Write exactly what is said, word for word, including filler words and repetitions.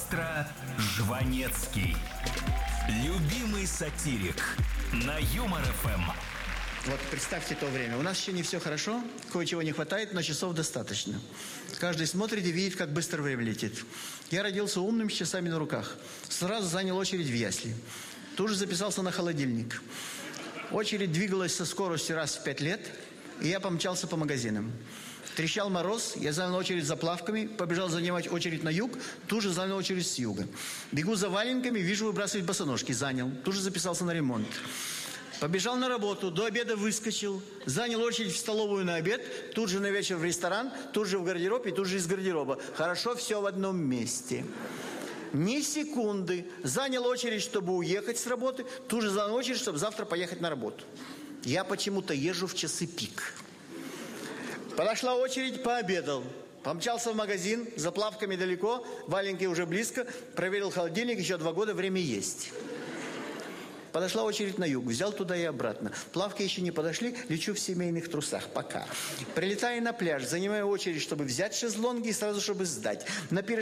Маэстро Жванецкий. Любимый сатирик на Юмор эф эм. Вот представьте то время. У нас еще не все хорошо, кое-чего не хватает, но часов достаточно. Каждый смотрит и видит, как быстро время летит. Я родился умным, с часами на руках. Сразу занял очередь в ясли. Тут же записался на холодильник. Очередь двигалась со скоростью раз в пять лет, и я помчался по магазинам. Трещал мороз, я занял очередь за плавками, побежал занимать очередь на юг, тут же занял очередь с юга. Бегу за валенками, вижу выбрасывать босоножки, занял, тут же записался на ремонт. Побежал на работу, до обеда выскочил, занял очередь в столовую на обед, тут же на вечер в ресторан, тут же в гардероб и тут же из гардероба. Хорошо, все в одном месте. Ни секунды. Занял очередь, чтобы уехать с работы, тут же занял очередь, чтобы завтра поехать на работу. Я почему-то езжу в часы пик. Подошла очередь, пообедал. Помчался в магазин, за плавками далеко, валенки уже близко, проверил холодильник, еще два года, время есть. Подошла очередь на юг, взял туда и обратно. Плавки еще не подошли, лечу в семейных трусах, пока. Прилетаю на пляж, занимаю очередь, чтобы взять шезлонги и сразу, чтобы сдать. На пирожке